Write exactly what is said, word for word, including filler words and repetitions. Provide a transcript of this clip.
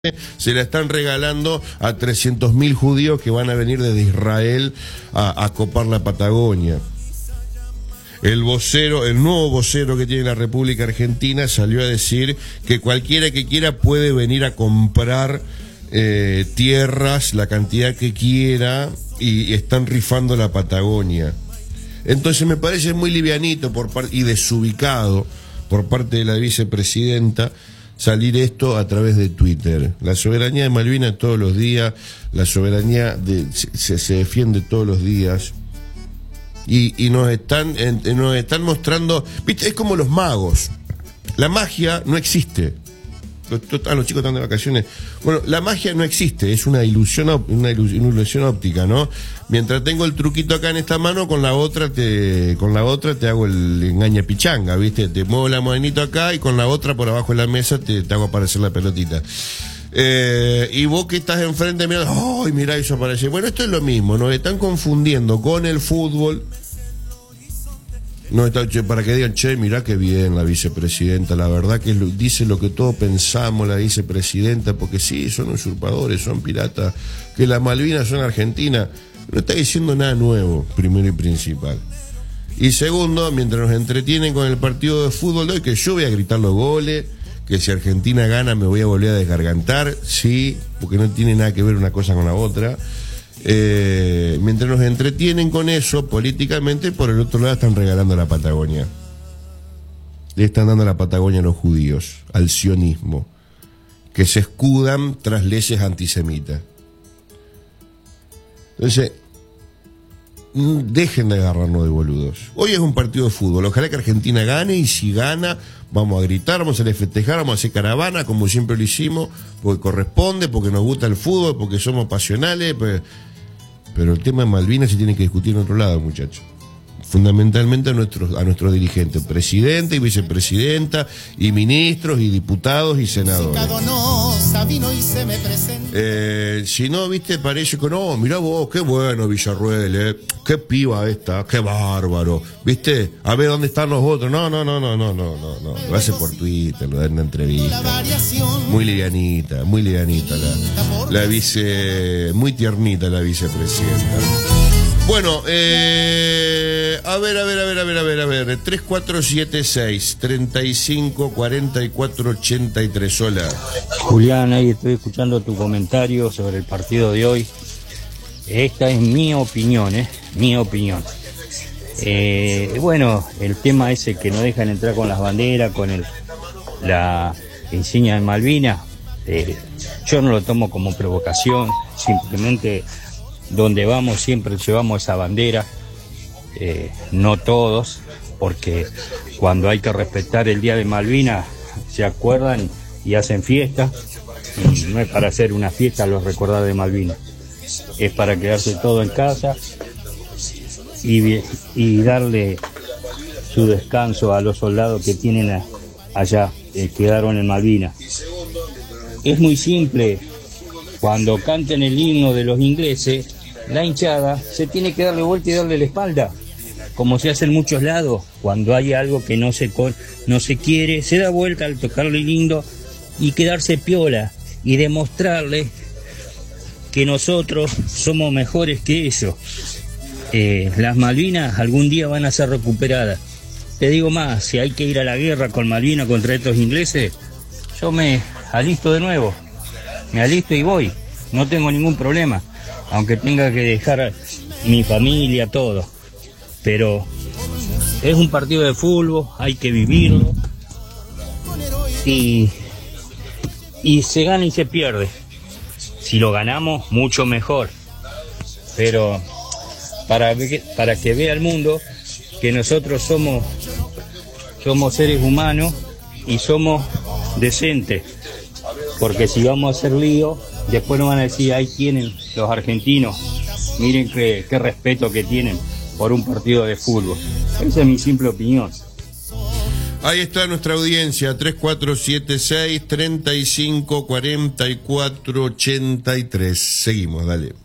se la están regalando a trescientos mil judíos que van a venir desde Israel a, a copar la Patagonia. El vocero, el nuevo vocero que tiene la República Argentina salió a decir que cualquiera que quiera puede venir a comprar eh, tierras, la cantidad que quiera, y, y están rifando la Patagonia. Entonces me parece muy livianito por par- y desubicado por parte de la vicepresidenta salir esto a través de Twitter. La soberanía de Malvinas todos los días, la soberanía de, se, se defiende todos los días, y, y nos están en, nos están mostrando, viste, es como los magos, la magia no existe. Ah, los chicos están de vacaciones. Bueno, la magia no existe, es una ilusión, una ilusión, una ilusión óptica, ¿no? Mientras tengo el truquito acá en esta mano, con la otra te, con la otra te hago el engaña pichanga, ¿viste? Te muevo la modenito acá y con la otra por abajo de la mesa te, te hago aparecer la pelotita. Eh, y vos que estás enfrente, mirá, ¡ay, mirá, eso aparece! Bueno, esto es lo mismo, nos están confundiendo con el fútbol. No está, che, para que digan, che, mirá qué bien la vicepresidenta, la verdad que lo, dice lo que todos pensamos la vicepresidenta, porque sí, son usurpadores, son piratas, que las Malvinas son Argentina. No está diciendo nada nuevo, primero y principal. Y segundo, mientras nos entretienen con el partido de fútbol de hoy, que yo voy a gritar los goles, que si Argentina gana me voy a volver a desgargantar, sí, porque no tiene nada que ver una cosa con la otra. Eh, mientras nos entretienen con eso políticamente, por el otro lado están regalando la Patagonia. Le están dando la Patagonia a los judíos, al sionismo, que se escudan tras leyes antisemitas. Entonces, dejen de agarrarnos de boludos. Hoy es un partido de fútbol, ojalá que Argentina gane, y si gana vamos a gritar, vamos a festejar, vamos a hacer caravana como siempre lo hicimos, porque corresponde, porque nos gusta el fútbol, porque somos pasionales. Pues... pero el tema de Malvinas se tiene que discutir en otro lado, muchachos. Fundamentalmente a nuestros, a nuestros dirigentes, presidente y vicepresidenta, y ministros y diputados y senadores. Eh, si no, viste, parece que no, mirá vos, qué bueno Villarruel, eh, qué piba esta, qué bárbaro, viste, a ver dónde están los otros. No, no, no, no, no, no, no, no, lo hace por Twitter, lo da en una entrevista. Muy livianita, muy livianita la, la vice, muy tiernita la vicepresidenta. Bueno, eh, a ver, a ver, a ver, a ver, a ver, a ver, tres cuatro siete seis, treinta y cinco, cuarenta y cuatro, ochenta y tres, hola. Julián, ahí estoy escuchando tu comentario sobre el partido de hoy. Esta es mi opinión, ¿eh? Mi opinión. Eh, bueno, el tema ese que no dejan entrar con las banderas, con el, la insignia de Malvinas, eh, yo no lo tomo como provocación, simplemente... donde vamos siempre llevamos esa bandera, eh, no todos, porque cuando hay que respetar el Día de Malvinas se acuerdan y hacen fiesta, y no es para hacer una fiesta los recordar de Malvinas, es para quedarse todo en casa y, y darle su descanso a los soldados que tienen a, allá, eh, quedaron en Malvinas. Es muy simple, cuando canten el himno de los ingleses, la hinchada se tiene que darle vuelta y darle la espalda, como se hace en muchos lados. Cuando hay algo que no se con, no se quiere, se da vuelta al tocarle lindo y quedarse piola y demostrarle que nosotros somos mejores que ellos. Eh, las Malvinas algún día van a ser recuperadas. Te digo más, si hay que ir a la guerra con Malvinas contra estos ingleses, yo me alisto de nuevo, me alisto y voy, no tengo ningún problema. Aunque tenga que dejar mi familia, todo. Pero es un partido de fútbol, hay que vivirlo. Y, y se gana y se pierde. Si lo ganamos, mucho mejor. Pero para, para que vea el mundo que nosotros somos, somos seres humanos y somos decentes. Porque si vamos a hacer lío, después nos van a decir, ahí tienen los argentinos, miren qué, qué respeto que tienen por un partido de fútbol. Esa es mi simple opinión. Ahí está nuestra audiencia, tres cuatro siete seis, treinta y cinco, cuarenta y cuatro, ochenta y tres. Seguimos, dale.